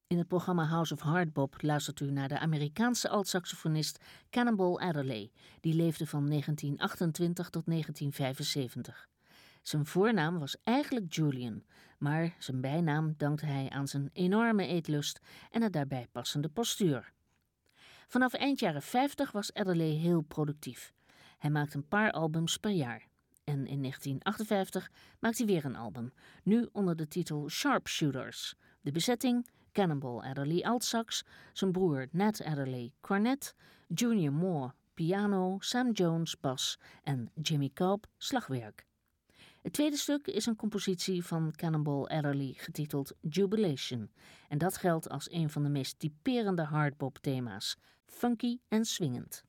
In het programma House of Hardbop luistert u naar de Amerikaanse altsaxofonist Cannonball Adderley. Die leefde van 1928 tot 1975. Zijn voornaam was eigenlijk Julian, maar zijn bijnaam dankte hij aan zijn enorme eetlust en het daarbij passende postuur. Vanaf eind jaren 50 was Adderley heel productief. Hij maakte een paar albums per jaar. En in 1958 maakte hij weer een album, nu onder de titel Sharpshooters. De bezetting: Cannonball Adderley altsax, zijn broer Nat Adderley cornet, Junior Moore piano, Sam Jones bas en Jimmy Cobb slagwerk. Het tweede stuk is een compositie van Cannonball Adderley getiteld Jubilation. En dat geldt als een van de meest typerende hardbop thema's, funky en swingend.